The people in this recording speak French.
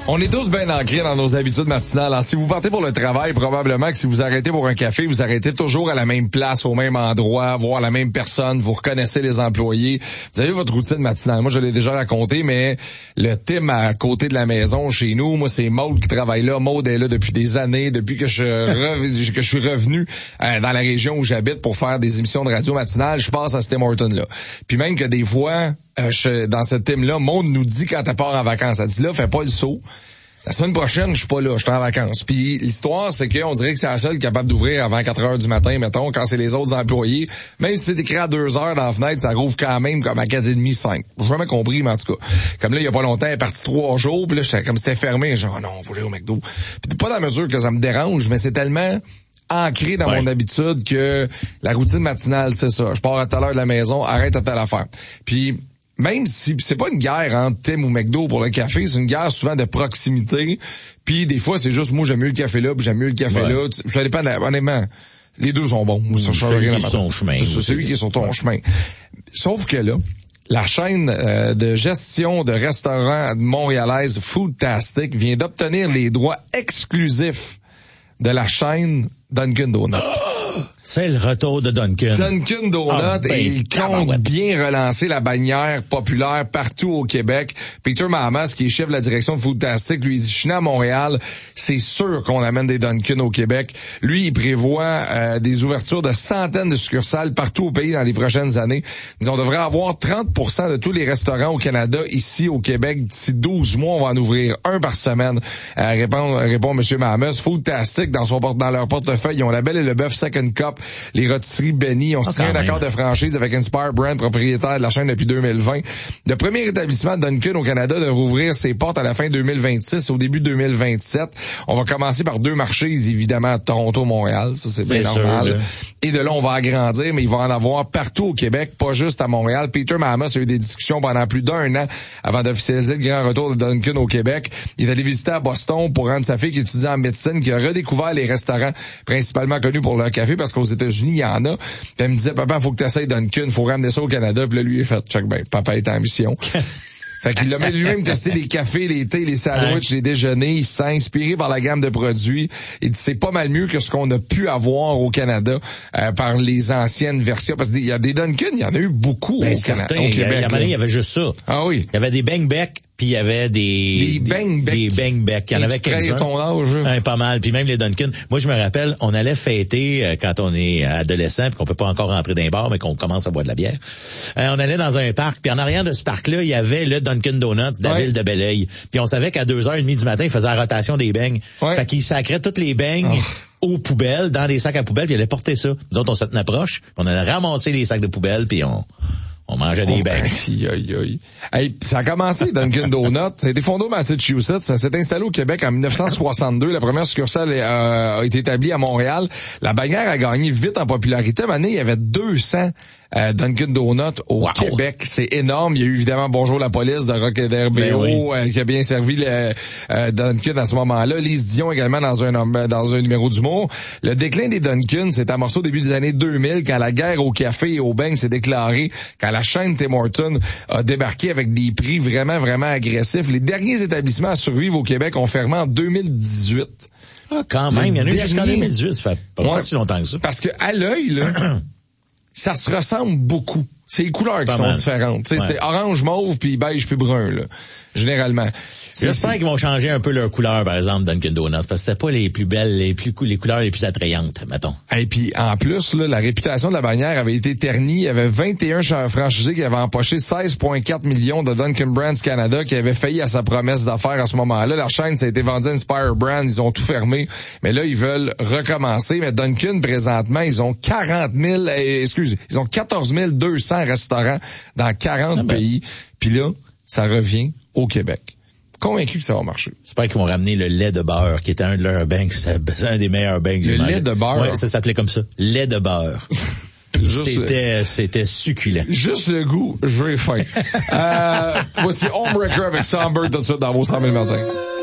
On est tous bien ancrés dans nos habitudes matinales. Alors, si vous partez pour le travail, probablement que si vous arrêtez pour un café, vous arrêtez toujours à la même place, au même endroit, voir la même personne, vous reconnaissez les employés. Vous avez votre routine matinale. Moi, je l'ai déjà raconté, mais le Tim à côté de la maison chez nous, moi, c'est Maude qui travaille là. Maude est là depuis des années, depuis que je suis revenu dans la région où j'habite pour faire des émissions de radio matinale. Je passe à ce Tim Hortons-là. Puis même que des fois, dans ce Tim-là, Maude nous dit quand elle part en vacances. Elle dit là, fais pas le saut. La semaine prochaine, je suis pas là, je suis en vacances. Puis l'histoire, c'est qu'on dirait que c'est la seule capable d'ouvrir avant 4 heures du matin, mettons, quand c'est les autres employés. Même si c'est écrit à 2 heures dans la fenêtre, ça rouvre quand même comme à 4h30, 5. J'ai jamais compris, mais en tout cas. Comme là, il y a pas longtemps, elle est partie 3 jours, puis là, comme c'était fermé, genre, non, faut aller au McDo. Puis pas dans la mesure que ça me dérange, mais c'est tellement ancré dans mon habitude que la routine matinale, c'est ça. Je pars à telle heure de la maison, arrête à telle affaire. Puis même si c'est pas une guerre entre Tim ou McDo pour le café, c'est une guerre souvent de proximité. Puis des fois, c'est juste moi j'aime mieux le café là, puis j'aime mieux le café là. Ça dépend, honnêtement. Les deux sont bons. C'est celui qui est sur ton chemin. C'est celui qui est sur ton chemin. Sauf que là, la chaîne de gestion de restaurants montréalaise Foodtastic vient d'obtenir les droits exclusifs de la chaîne Dunkin' Donuts. C'est le retour de Dunkin'. Dunkin' Donuts, et il compte bien relancer la bannière populaire partout au Québec. Peter Mahamas, qui est chef de la direction de Foodtastic, lui, il dit, je suis né à Montréal, c'est sûr qu'on amène des Dunkin' au Québec. Lui, il prévoit des ouvertures de centaines de succursales partout au pays dans les prochaines années. On devrait avoir 30% de tous les restaurants au Canada, ici au Québec. D'ici 12 mois, on va en ouvrir un par semaine. Répond M. Mahamas. Foodtastic, dans leur portefeuille, ils ont la Belle et le Bœuf Second Cup, les rôtisseries Benny ont signé un accord de franchise avec Inspire Brand, propriétaire de la chaîne depuis 2020. Le premier établissement de Dunkin' au Canada devrait rouvrir ses portes à la fin 2026, au début 2027. On va commencer par 2 marchés, évidemment, Toronto-Montréal, ça c'est bien normal. Sûr, et de là, on va agrandir, mais il va en avoir partout au Québec, pas juste à Montréal. Peter Mahamas a eu des discussions pendant plus d'1 an avant d'officialiser le grand retour de Dunkin' au Québec. Il est allé visiter à Boston pour rendre sa fille qui étudie en médecine, qui a redécouvert les restaurants principalement connus pour leur café, parce qu'aux États-Unis, il y en a. Puis elle me disait, papa, faut que tu essayes Dunkin', faut ramener ça au Canada. Puis là, lui, il a fait, check ben, papa est en mission. Fait qu'il a lui-même testé les cafés, les thés, les sandwichs, les déjeuners. Il s'est inspiré par la gamme de produits. Il dit, c'est pas mal mieux que ce qu'on a pu avoir au Canada par les anciennes versions. Parce qu'il y a des Dunkin', il y en a eu beaucoup au Canada, au Québec. Il y avait juste ça. Ah oui. Il y avait des Bang Beck, puis il y avait des Bang Beck. Il y en avait quelques-uns. Ton âge. Pas mal. Puis même les Dunkin'. Moi, je me rappelle, on allait fêter quand on est adolescent, puis qu'on peut pas encore rentrer dans les bars, mais qu'on commence à boire de la bière. On allait dans un parc, puis en arrière de ce parc-là, il y avait le Dunkin' Donuts de la ville de Belleuil. Puis on savait qu'à 2h30 du matin, il faisait la rotation des beignes. Fait qu'il sacrait toutes les beignes aux poubelles, dans des sacs à poubelles, puis il allait porter ça. Nous autres, on se tenait proche, on allait ramasser les sacs de poubelles, puis on mangeait des beignes. Hey, ça a commencé, Dunkin' Donuts. Ça a été fondé au Massachusetts. Ça s'est installé au Québec en 1962. La première succursale a été établie à Montréal. La bannière a gagné vite en popularité. Maintenant, il y avait 200 Dunkin' Donuts au Québec. C'est énorme. Il y a eu évidemment Bonjour la police de Rock d'RBO qui a bien servi le Dunkin' à ce moment-là. Lise Dion également dans un numéro d'humour. Le déclin des Dunkin', c'est amorcé au début des années 2000 quand la guerre au café et au beignes s'est déclarée, quand la chaîne Tim Hortons a débarqué avec des prix vraiment, vraiment agressifs. Les derniers établissements à survivre au Québec ont fermé en 2018. Ah, quand même. Il y en a eu jusqu'en 2018. Ça fait pas si longtemps que ça. Parce que à l'œil, là, ça se ressemble beaucoup. C'est les couleurs qui sont différentes. C'est orange, mauve, puis beige, puis brun, là, généralement. J'espère qu'ils vont changer un peu leur couleur, par exemple, Dunkin' Donuts, parce que c'était pas les plus belles, les couleurs les plus attrayantes, mettons. Et puis, en plus, là, la réputation de la bannière avait été ternie. Il y avait 21 franchisés qui avaient empoché 16,4 millions de Dunkin' Brands Canada, qui avaient failli à sa promesse d'affaires à ce moment-là. La chaîne, ça a été vendu à Inspire Brand. Ils ont tout fermé. Mais là, ils veulent recommencer. Mais Dunkin', présentement, ils ont 14 200 restaurants dans 40 pays. Puis là, ça revient au Québec. Convaincu que ça va marcher. J'espère qu'ils vont ramener le lait de beurre, qui était un de leurs banks. C'est un des meilleurs banks. Le lait de beurre? Ouais, ça s'appelait comme ça. Lait de beurre. C'était succulent. Juste le goût, j'ai faim. Voici Homebreaker avec Songbird tout de suite dans vos 100 000 matins.